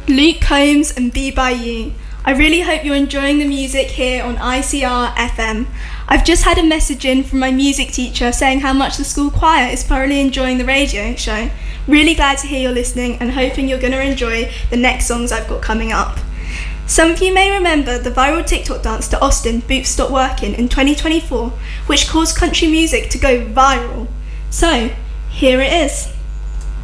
Luke Combs and Be By You. I really hope you're enjoying the music here on ICR FM. I've just had a message in from my music teacher saying how much the school choir is thoroughly enjoying the radio show. Really glad to hear you're listening and hoping you're going to enjoy the next songs I've got coming up. Some of you may remember the viral TikTok dance to Austin, Boots Stop Working in 2024, which caused country music to go viral. So, here it is.